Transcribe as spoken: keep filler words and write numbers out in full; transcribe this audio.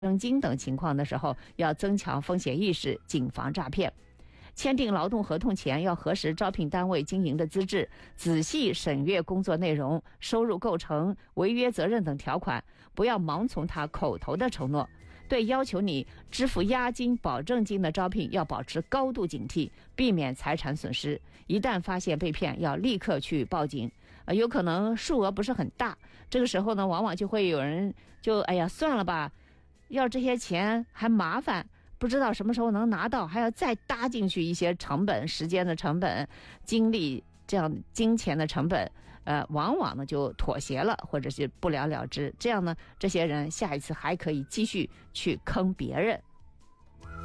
征金等情况的时候，要增强风险意识，谨防诈骗。签订劳动合同前要核实招聘单位经营的资质，仔细审阅工作内容、收入构成、违约责任等条款，不要盲从他口头的承诺。对要求你支付押金、保证金的招聘要保持高度警惕，避免财产损失。一旦发现被骗，要立刻去报警。呃，有可能数额不是很大，这个时候呢，往往就会有人就哎呀算了吧，要这些钱还麻烦。不知道什么时候能拿到，还要再搭进去一些成本、时间的成本、精力这样金钱的成本，呃，往往呢就妥协了，或者是不了了之。这样呢，这些人下一次还可以继续去坑别人。